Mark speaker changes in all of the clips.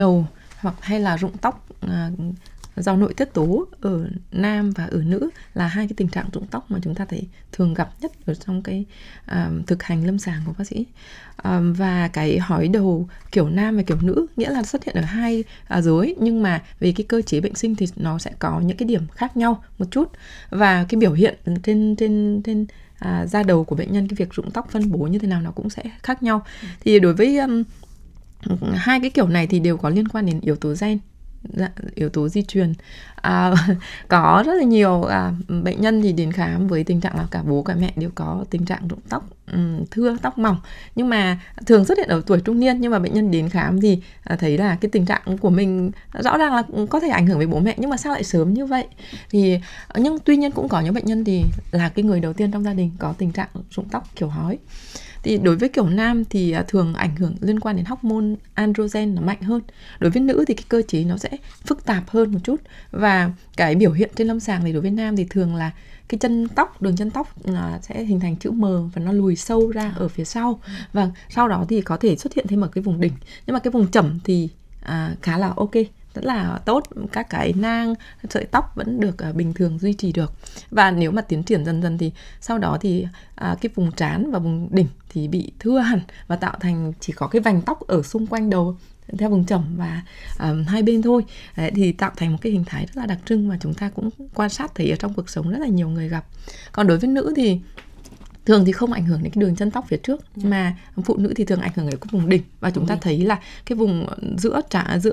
Speaker 1: đầu hoặc hay là rụng tóc do nội tiết tố ở nam và ở nữ là hai cái tình trạng rụng tóc mà chúng ta thấy thường gặp nhất ở trong cái thực hành lâm sàng của bác sĩ. Và cái hói đầu kiểu nam và kiểu nữ nghĩa là xuất hiện ở hai giới, nhưng mà về cái cơ chế bệnh sinh thì nó sẽ có những cái điểm khác nhau một chút, và cái biểu hiện trên da đầu của bệnh nhân, cái việc rụng tóc phân bố như thế nào nó cũng sẽ khác nhau. Thì đối với hai cái kiểu này thì đều có liên quan đến yếu tố gen, yếu tố di truyền. Có rất là nhiều bệnh nhân thì đến khám với tình trạng là cả bố cả mẹ đều có tình trạng rụng tóc, thưa tóc mỏng, nhưng mà thường xuất hiện ở tuổi trung niên. Nhưng mà bệnh nhân đến khám thì thấy là cái tình trạng của mình rõ ràng là có thể ảnh hưởng với bố mẹ, nhưng mà sao lại sớm như vậy? Nhưng tuy nhiên cũng có những bệnh nhân thì là cái người đầu tiên trong gia đình có tình trạng rụng tóc kiểu hói. Thì đối với kiểu nam thì thường ảnh hưởng liên quan đến hormone androgen nó mạnh hơn. Đối với nữ thì cái cơ chế nó sẽ phức tạp hơn một chút. Và cái biểu hiện trên lâm sàng thì đối với nam thì thường là cái chân tóc, đường chân tóc sẽ hình thành chữ M và nó lùi sâu ra ở phía sau. Và sau đó thì có thể xuất hiện thêm ở cái vùng đỉnh. Nhưng mà cái vùng chẩm thì khá là ok, rất là tốt, các cái nang, sợi tóc vẫn được bình thường duy trì được. Và nếu mà tiến triển dần dần thì sau đó thì cái vùng trán và vùng đỉnh thì bị thưa hẳn và tạo thành chỉ có cái vành tóc ở xung quanh đầu theo vùng chẩm và hai bên thôi. Đấy, thì tạo thành một cái hình thái rất là đặc trưng mà chúng ta cũng quan sát thấy ở trong cuộc sống rất là nhiều người gặp. Còn đối với nữ thì thường thì không ảnh hưởng đến cái đường chân tóc phía trước, mà phụ nữ thì thường ảnh hưởng ở cái vùng đỉnh. Và chúng ta thấy là cái vùng giữa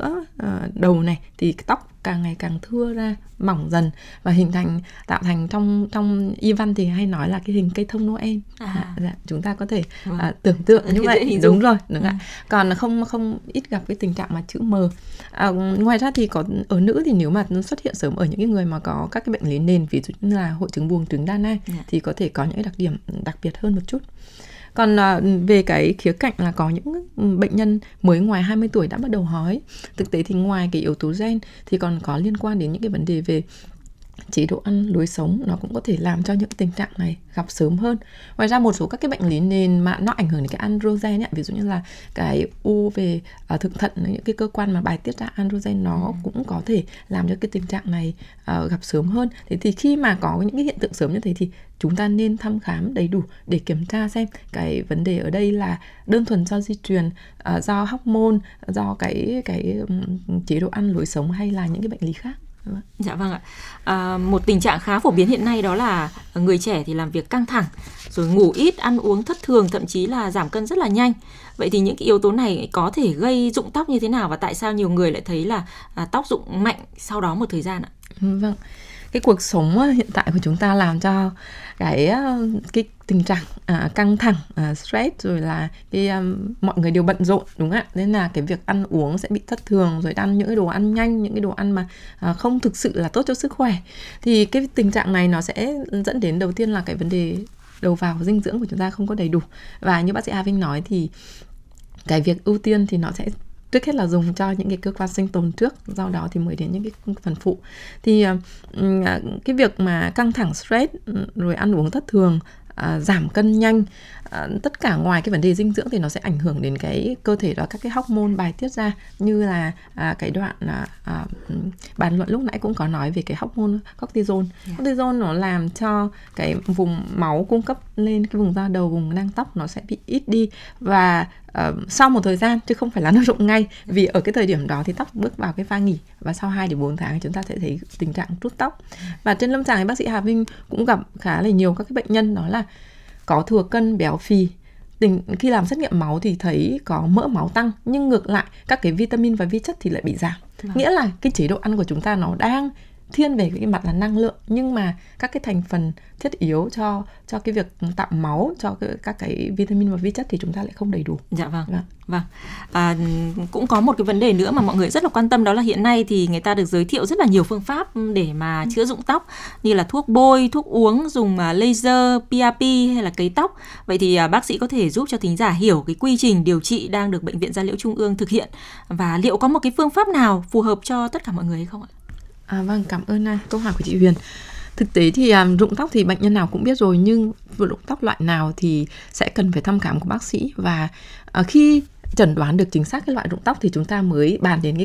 Speaker 1: đầu này thì cái tóc càng ngày càng thưa ra, mỏng dần và tạo thành trong y văn thì hay nói là cái hình cây thông Noel. Chúng ta có thể tưởng tượng như vậy. Đúng rồi, đúng ạ. Còn không ít gặp cái tình trạng mà chữ M. Ngoài ra thì có ở nữ thì nếu mà nó xuất hiện sớm ở những cái người mà có các cái bệnh lý nền, ví dụ như là hội chứng buồng trứng đa nang, thì có thể có những cái đặc điểm đặc biệt hơn một chút. Còn về cái khía cạnh là có những bệnh nhân mới ngoài 20 tuổi đã bắt đầu hói. Thực tế thì ngoài cái yếu tố gen thì còn có liên quan đến những cái vấn đề về chế độ ăn, lối sống, nó cũng có thể làm cho những tình trạng này gặp sớm hơn. Ngoài ra một số các cái bệnh lý nền mà nó ảnh hưởng đến cái androgen ấy, ví dụ như là cái u về thượng thận, những cái cơ quan mà bài tiết ra androgen nó cũng có thể làm cho cái tình trạng này gặp sớm hơn. Thế thì khi mà có những cái hiện tượng sớm như thế thì chúng ta nên thăm khám đầy đủ để kiểm tra xem cái vấn đề ở đây là đơn thuần do di truyền, do hormone, do cái chế độ ăn, lối sống hay là những cái bệnh lý khác.
Speaker 2: Dạ vâng ạ. Một tình trạng khá phổ biến hiện nay đó là người trẻ thì làm việc căng thẳng, rồi ngủ ít, ăn uống thất thường, thậm chí là giảm cân rất là nhanh. Vậy thì những cái yếu tố này có thể gây rụng tóc như thế nào, và tại sao nhiều người lại thấy là tóc rụng mạnh sau đó một thời gian ạ?
Speaker 1: Vâng, cái cuộc sống hiện tại của chúng ta làm cho cái tình trạng căng thẳng, stress, rồi là mọi người đều bận rộn, đúng ạ. Nên là cái việc ăn uống sẽ bị thất thường, rồi ăn những cái đồ ăn nhanh, những cái đồ ăn mà không thực sự là tốt cho sức khỏe. Thì cái tình trạng này nó sẽ dẫn đến đầu tiên là cái vấn đề đầu vào dinh dưỡng của chúng ta không có đầy đủ. Và như bác sĩ Hà Vinh nói thì cái việc ưu tiên thì nó sẽ trước hết là dùng cho những cái cơ quan sinh tồn trước, sau đó thì mới đến những cái phần phụ. Thì cái việc mà căng thẳng, stress, rồi ăn uống thất thường, giảm cân nhanh, tất cả ngoài cái vấn đề dinh dưỡng thì nó sẽ ảnh hưởng đến cái cơ thể đó, các cái hormone bài tiết ra, như là cái đoạn bàn luận lúc nãy cũng có nói về cái hormone cortisol. Cortisol nó làm cho cái vùng máu cung cấp lên cái vùng da đầu, vùng nang tóc nó sẽ bị ít đi, và sau một thời gian, chứ không phải là nó rụng ngay, vì ở cái thời điểm đó thì tóc bước vào cái pha nghỉ, và sau 2 đến 4 tháng chúng ta sẽ thấy tình trạng rút tóc. Và trên lâm sàng thì bác sĩ Hà Vinh cũng gặp khá là nhiều các cái bệnh nhân đó là có thừa cân, béo phì. Khi làm xét nghiệm máu thì thấy có mỡ máu tăng, nhưng ngược lại các cái vitamin và vi chất thì lại bị giảm. Nghĩa là cái chế độ ăn của chúng ta nó đang thiên về cái mặt là năng lượng, nhưng mà các cái thành phần thiết yếu cho cái việc tạo máu, cho các cái vitamin và vi chất thì chúng ta lại không đầy đủ.
Speaker 2: Dạ vâng. Cũng có một cái vấn đề nữa mà mọi người rất là quan tâm, đó là hiện nay thì người ta được giới thiệu rất là nhiều phương pháp để mà chữa rụng tóc, như là thuốc bôi, thuốc uống, dùng laser, PRP hay là cấy tóc. Vậy thì bác sĩ có thể giúp cho thính giả hiểu cái quy trình điều trị đang được Bệnh viện Da liễu Trung ương thực hiện, và liệu có một cái phương pháp nào phù hợp cho tất cả mọi người hay không ạ?
Speaker 1: Vâng, cảm ơn câu hỏi của chị Huyền. Thực tế thì rụng tóc thì bệnh nhân nào cũng biết rồi, nhưng rụng tóc loại nào thì sẽ cần phải thăm khám của bác sĩ, và khi chẩn đoán được chính xác cái loại rụng tóc thì chúng ta mới bàn đến cái